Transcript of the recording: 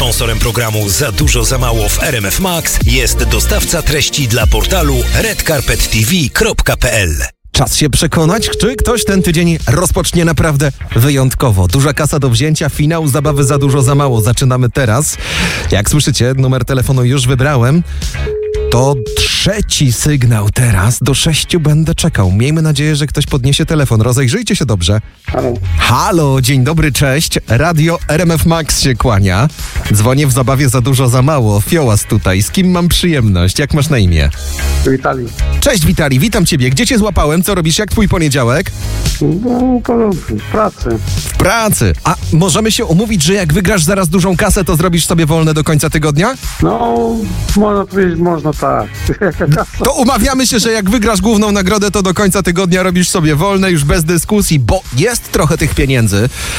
Sponsorem programu Za dużo, za mało w RMF Max jest dostawca treści dla portalu redcarpettv.pl. Czas się przekonać, czy ktoś ten tydzień rozpocznie naprawdę wyjątkowo. Duża kasa do wzięcia, finał zabawy Za dużo, za mało. Zaczynamy teraz. Jak słyszycie, numer telefonu już wybrałem. To trzeci sygnał teraz. Do 6 będę czekał. Miejmy nadzieję, że ktoś podniesie telefon. Rozejrzyjcie się dobrze. Halo. Halo, dzień dobry, cześć. Radio RMF Max się kłania. Dzwonię w zabawie Za dużo, za mało. Fiołas tutaj. Z kim mam przyjemność? Jak masz na imię? Witali. Cześć Witali, witam ciebie. Gdzie cię złapałem? Co robisz? Jak twój poniedziałek? No, to w pracy. W pracy. A możemy się umówić, że jak wygrasz zaraz dużą kasę, to zrobisz sobie wolne do końca tygodnia? No, można powiedzieć, można tak. To umawiamy się, że jak wygrasz główną nagrodę, to do końca tygodnia robisz sobie wolne, już bez dyskusji, bo jest trochę tych pieniędzy.